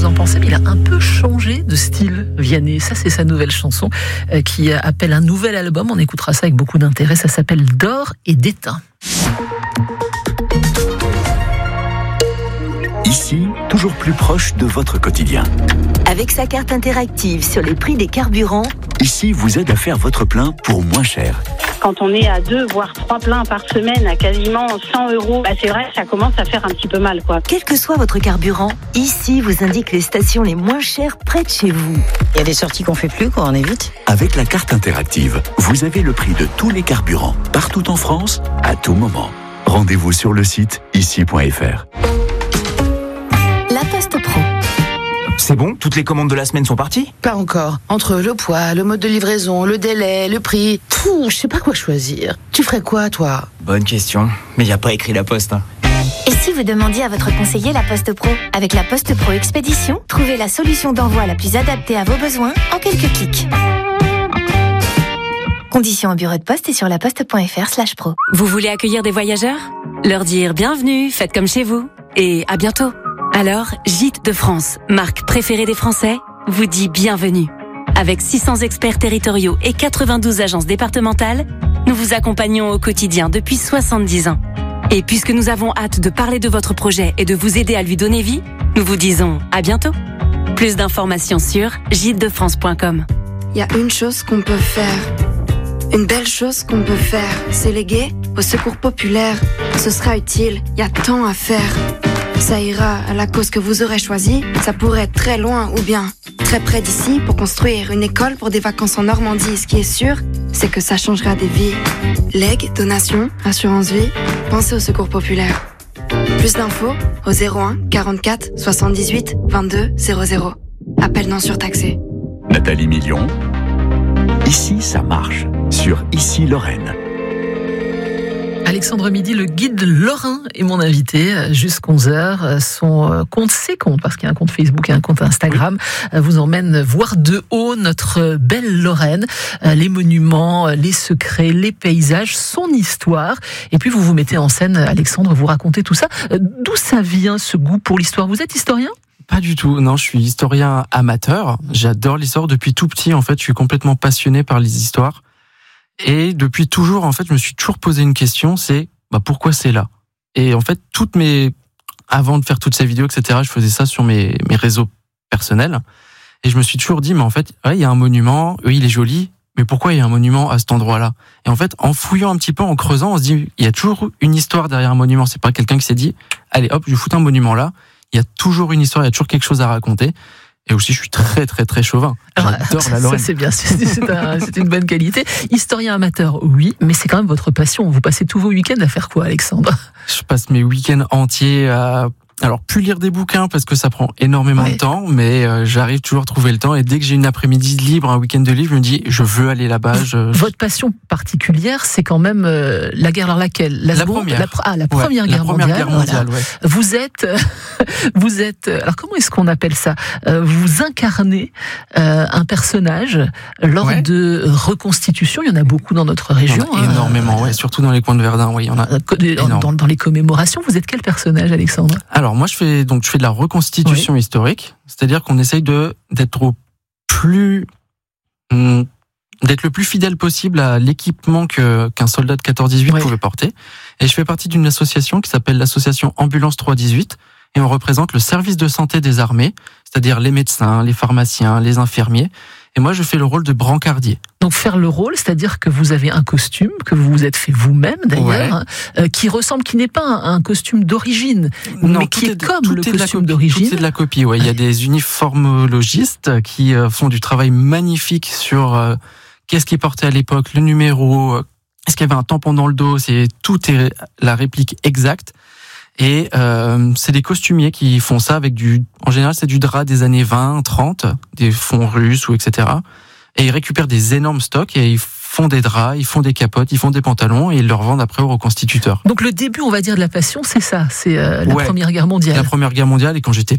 en pensez, mais il a un peu changé de style, Vianney. Ça, c'est sa nouvelle chanson qui appelle un nouvel album. On écoutera ça avec beaucoup d'intérêt. Ça s'appelle D'or et d'étain. Ici, toujours plus proche de votre quotidien. Avec sa carte interactive sur les prix des carburants, Ici vous aide à faire votre plein pour moins cher. Quand on est à 2 voire 3 pleins par semaine à quasiment 100 €, c'est vrai que ça commence à faire un petit peu mal, quoi. quel que soit votre carburant, ici vous indique les stations les moins chères près de chez vous. Il y a des sorties qu'on fait plus, quoi, on évite. Avec la carte interactive, vous avez le prix de tous les carburants, partout en France, à tout moment. Rendez-vous sur le site ici.fr. La Poste Pro. C'est bon ? Toutes les commandes de la semaine sont parties ? Pas encore. Entre le poids, le mode de livraison, le délai, le prix... je sais pas quoi choisir. Tu ferais quoi, toi ? Bonne question. Mais y a pas écrit la poste, hein. Et si vous demandiez à votre conseiller La Poste Pro ? Avec La Poste Pro Expédition, trouvez la solution d'envoi la plus adaptée à vos besoins en quelques clics. Conditions au bureau de poste et sur laposte.fr/pro. Vous voulez accueillir des voyageurs ? Leur dire bienvenue, faites comme chez vous. Et à bientôt. Alors, Gîtes de France, marque préférée des Français, vous dit bienvenue. Avec 600 experts territoriaux et 92 agences départementales, nous vous accompagnons au quotidien depuis 70 ans. Et puisque nous avons hâte de parler de votre projet et de vous aider à lui donner vie, nous vous disons à bientôt. Plus d'informations sur gîtesdefrance.com. Il y a une chose qu'on peut faire. Une belle chose qu'on peut faire, c'est léguer au secours populaire. Ce sera utile, il y a tant à faire. Ça ira à la cause que vous aurez choisie. Ça pourrait être très loin ou bien très près d'ici pour construire une école pour des vacances en Normandie. Ce qui est sûr, c'est que ça changera des vies. Legs, donations, assurance vie, pensez au secours populaire. Plus d'infos au 01 44 78 22 00. Appel non surtaxé. Nathalie Million. Ici, ça marche. Sur Ici Lorraine. Alexandre Midi, le guide lorrain, est mon invité jusqu'à 11h. Son compte, ses comptes, parce qu'il y a un compte Facebook et un compte Instagram, vous emmène voir de haut notre belle Lorraine, les monuments, les secrets, les paysages, son histoire. Et puis vous vous mettez en scène, Alexandre, vous racontez tout ça. D'où ça vient, ce goût pour l'histoire ? Vous êtes historien ? Pas du tout, non, je suis historien amateur. J'adore l'histoire depuis tout petit, en fait, je suis complètement passionné par les histoires. Et depuis toujours, en fait, je me suis toujours posé une question, c'est pourquoi c'est là ? Et en fait, avant de faire toutes ces vidéos, etc., je faisais ça sur mes réseaux personnels. Et je me suis toujours dit, mais en fait, il y a un monument, il est joli, mais pourquoi il y a un monument à cet endroit-là ? Et en fait, en fouillant un petit peu, en creusant, on se dit, il y a toujours une histoire derrière un monument. C'est pas quelqu'un qui s'est dit, allez, hop, je fous un monument là. Il y a toujours une histoire, il y a toujours quelque chose à raconter. Et aussi, je suis très, très, très chauvin. J'adore la Lorraine. Ça, c'est bien. C'est une bonne qualité. Historien amateur, oui, mais c'est quand même votre passion. Vous passez tous vos week-ends à faire quoi, Alexandre ? Je passe mes week-ends entiers à... Alors, plus lire des bouquins parce que ça prend énormément de temps, mais j'arrive toujours à trouver le temps. Et dès que j'ai une après-midi de libre, un week-end de libre, je me dis, je veux aller là-bas. Votre passion particulière, c'est quand même la guerre, alors laquelle ? La Première Guerre mondiale. Ouais. Vous êtes, alors comment est-ce qu'on appelle ça ? Vous incarnez un personnage lors de reconstitutions. Il y en a beaucoup dans notre région. Énormément, ouais. Surtout dans les coins de Verdun, oui, il y en a dans les commémorations. Vous êtes quel personnage, Alexandre ? Alors moi je fais de la reconstitution historique, c'est-à-dire qu'on essaye d'être le plus fidèle possible à l'équipement qu'un soldat de 14-18 pouvait porter. Et je fais partie d'une association qui s'appelle l'association Ambulance 318 et on représente le service de santé des armées, c'est-à-dire les médecins, les pharmaciens, les infirmiers. Et moi, je fais le rôle de brancardier. Donc faire le rôle, c'est-à-dire que vous avez un costume que vous vous êtes fait vous-même d'ailleurs, qui n'est pas un costume d'origine, mais qui est comme le costume d'origine. C'est de la copie, ouais. Il y a des uniformologistes qui font du travail magnifique sur qu'est-ce qui est porté à l'époque, le numéro, est-ce qu'il y avait un tampon dans le dos, tout est la réplique exacte. Et c'est des costumiers qui font ça avec en général c'est du drap des années 20, 30, des fonds russes ou etc. Et ils récupèrent des énormes stocks et ils font des draps, ils font des capotes, ils font des pantalons et ils leur vendent après aux reconstituteurs. Donc le début, on va dire, de la passion, c'est ça, c'est la Première Guerre mondiale. La Première Guerre mondiale, et quand j'étais